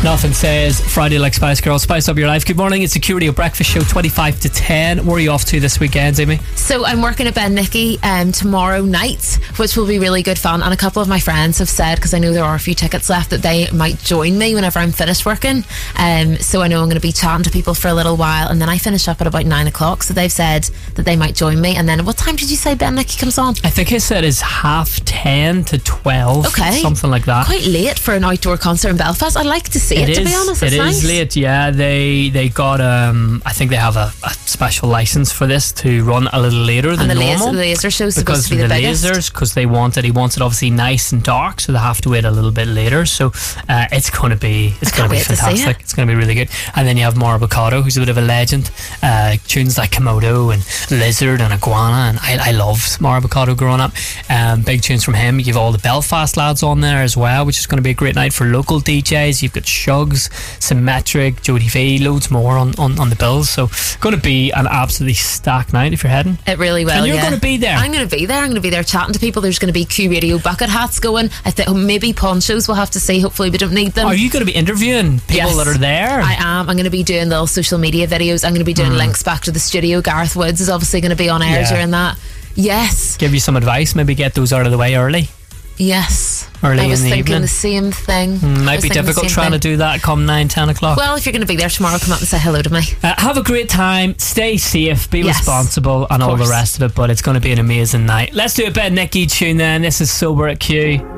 Nothing says Friday like Spice Girls. Spice up your life. Good morning. It's the Q Radio Breakfast Show 25 to 10. Where are you off to this weekend, Amy? So I'm working at Ben Nicky tomorrow night, which will be really good fun. And a couple of my friends have said, because I know there are a few tickets left, that they might join me whenever I'm finished working. So I know I'm going to be chatting to people for a little while, and then I finish up at about 9 o'clock. So they've said that they might join me. And then what time did you say Ben Nicky comes on? I think he said it's 10:30 to 12. Okay. Something like that. Quite late for an outdoor concert in Belfast. I'd like to see it, to be honest. It It's is nice. late, yeah. They got I think they have a special license for this to run a little later than And the normal. laser show's supposed Because to be of the the biggest. lasers, because he wants it obviously nice and dark, so they have to wait a little bit later. So it's going to be wait to see fantastic. it. It's going to be really good. And then you have Mauro Boccato, who's a bit of a legend. Tunes like Komodo and Lizard and Iguana, and I love Mauro Boccato growing up. Big tunes from him. You've all the Belfast lads on there as well, which is going to be a great night for local DJs. You've got Shugs, Symmetric, Jody V, loads more on the bills. So going to be an absolutely stacked night if you're heading. It really will. And you're yeah. going to be there. I'm going to be there. I'm going to be there chatting to people. There's going to be Q Radio bucket hats going. I think maybe ponchos. We'll have to see. Hopefully we don't need them. Are you going to be interviewing people Yes, that are there? I am. I'm going to be doing little social media videos. I'm going to be doing links back to the studio. Gareth Woods is obviously going to be on air Yeah. during that. Yes. Give you some advice. Maybe get those out of the way early. Yes. Early I was in the thinking evening. the same thing. Might be difficult trying to do that come 9-10 o'clock. Well, if you're going to be there tomorrow, come up and say hello to me. Have a great time, stay safe, be Yes, responsible and all the course. rest of it, but it's going to be an amazing night. Let's do a bit of Nicky tune then. This is Sober at Q.